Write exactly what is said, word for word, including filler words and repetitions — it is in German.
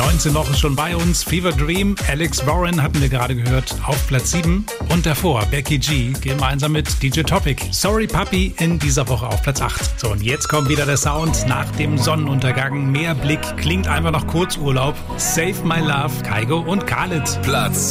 neunzehn Wochen schon bei uns. Fever Dream, Alex Warren hatten wir gerade gehört, auf Platz sieben. Und davor Becky G gemeinsam mit D J Topic. Sorry Puppy in dieser Woche auf Platz acht. So, und jetzt kommt wieder der Sound nach dem Sonnenuntergang. Mehr Blick, klingt einfach nach Kurzurlaub. Save My Love, Kygo und Khaled. Platz